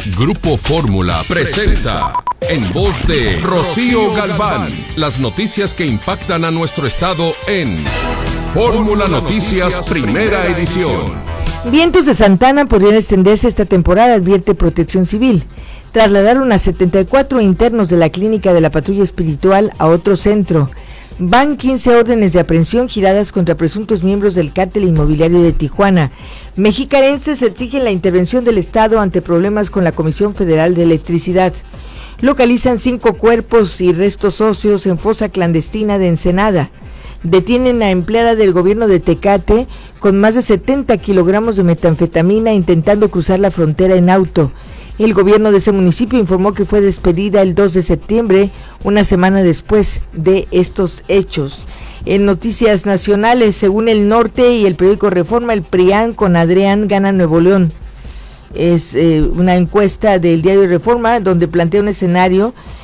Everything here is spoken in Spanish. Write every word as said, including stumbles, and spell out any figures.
Grupo Fórmula presenta, en voz de Rocío Galván, las noticias que impactan a nuestro estado en Fórmula Noticias Primera Edición. Vientos de Santana podrían extenderse esta temporada, advierte Protección Civil. Trasladaron a setenta y cuatro internos de la clínica de la Patrulla Espiritual a otro centro. Van quince órdenes de aprehensión giradas contra presuntos miembros del cártel inmobiliario de Tijuana. Mexicarenses exigen la intervención del Estado ante problemas con la Comisión Federal de Electricidad. Localizan cinco cuerpos y restos óseos en fosa clandestina de Ensenada. Detienen a empleada del gobierno de Tecate con más de setenta kilogramos de metanfetamina intentando cruzar la frontera en auto. El gobierno de ese municipio informó que fue despedida el dos de septiembre, una semana después de estos hechos. En noticias nacionales, según El Norte y el periódico Reforma, el PRIAN con Adrián gana Nuevo León. Es eh, una encuesta del diario Reforma donde plantea un escenario